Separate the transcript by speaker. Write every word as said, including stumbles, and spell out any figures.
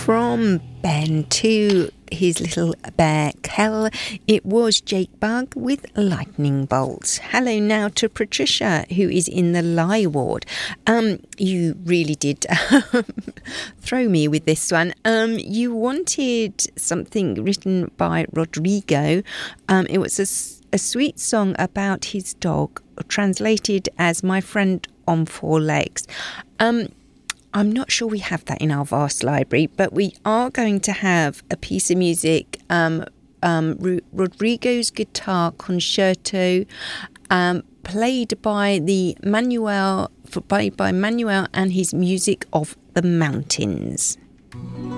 Speaker 1: From Ben to his little bear Kel, it was Jake Bugg with Lightning Bolts. Hello now to Patricia, who is in the Lie ward. Um, you really did throw me with this one. Um, you wanted something written by Rodrigo. Um, it was a, a sweet song about his dog, translated as My Friend on Four Legs. Um, I'm not sure we have that in our vast library, but we are going to have a piece of music, um, um, Rodrigo's guitar concerto, um, played by the Manuel, by, by Manuel and his Music of the Mountains.